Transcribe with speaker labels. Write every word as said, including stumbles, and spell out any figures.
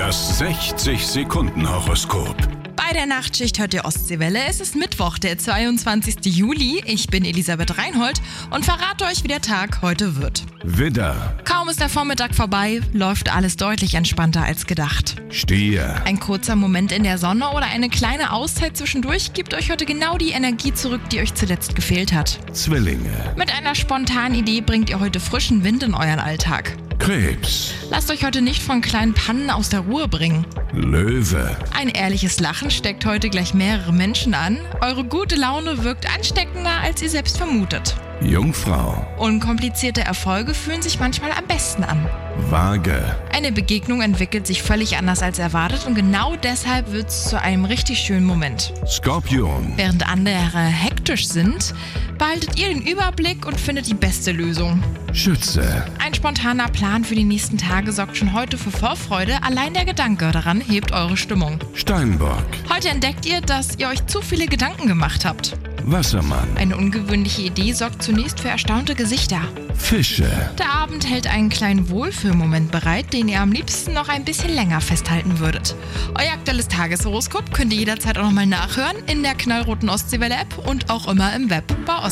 Speaker 1: Das sechzig-Sekunden-Horoskop.
Speaker 2: Bei der Nachtschicht hört ihr Ostseewelle. Es ist Mittwoch, der zweiundzwanzigsten Juli. Ich bin Elisabeth Reinhold und verrate euch, wie der Tag heute wird.
Speaker 1: Widder,
Speaker 2: Kaum ist der Vormittag vorbei, läuft alles deutlich entspannter als gedacht.
Speaker 1: Stier,
Speaker 2: Ein kurzer Moment in der Sonne oder eine kleine Auszeit zwischendurch gibt euch heute genau die Energie zurück, die euch zuletzt gefehlt hat.
Speaker 1: Zwillinge,
Speaker 2: Mit einer spontanen Idee bringt ihr heute frischen Wind in euren Alltag.
Speaker 1: Krebs,
Speaker 2: Lasst euch heute nicht von kleinen Pannen aus der Ruhe bringen.
Speaker 1: Löwe,
Speaker 2: Ein ehrliches Lachen steckt heute gleich mehrere Menschen an. Eure gute Laune wirkt ansteckender, als ihr selbst vermutet.
Speaker 1: Jungfrau,
Speaker 2: Unkomplizierte Erfolge fühlen sich manchmal am besten an.
Speaker 1: Waage,
Speaker 2: Eine Begegnung entwickelt sich völlig anders als erwartet und genau deshalb wird es zu einem richtig schönen Moment.
Speaker 1: Skorpion,
Speaker 2: Während andere hektisch sind, behaltet ihr den Überblick und findet die beste Lösung.
Speaker 1: Schütze,
Speaker 2: Ein spontaner Plan für die nächsten Tage sorgt schon heute für Vorfreude. Allein der Gedanke daran hebt eure Stimmung.
Speaker 1: Steinbock,
Speaker 2: Heute entdeckt ihr, dass ihr euch zu viele Gedanken gemacht habt.
Speaker 1: Wassermann,
Speaker 2: Eine ungewöhnliche Idee sorgt zunächst für erstaunte Gesichter.
Speaker 1: Fische.
Speaker 2: Der Abend hält einen kleinen Wohlfühlmoment bereit, den ihr am liebsten noch ein bisschen länger festhalten würdet. Euer aktuelles Tageshoroskop könnt ihr jederzeit auch nochmal nachhören in der knallroten Ostseewelle-App und auch immer im Web bei